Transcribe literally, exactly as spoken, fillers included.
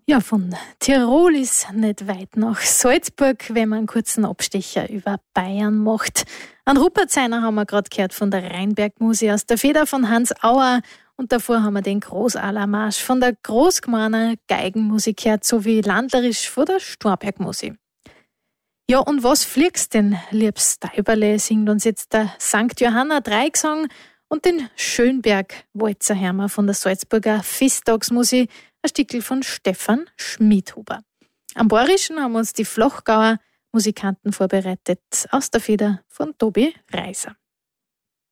Ja, von Tirol ist nicht weit nach Salzburg, wenn man einen kurzen Abstecher über Bayern macht. An Rupert Seiner haben wir gerade gehört von der Rheinbergmusik aus der Feder von Hans Auer. Und davor haben wir den Großalermarsch von der Großgemeiner Geigenmusik gehört, sowie landlerisch von der Storbergmusik. Ja, und was fliegst denn, liebs Taiberle, singt uns jetzt der Sankt Johanna Dreigesang und den Schönberg-Walzer Hermer von der Salzburger Festtagsmusik, ein Stickel von Stefan Schmidhuber. Am Bayerischen haben uns die Flachgauer Musikanten vorbereitet, aus der Feder von Tobi Reiser.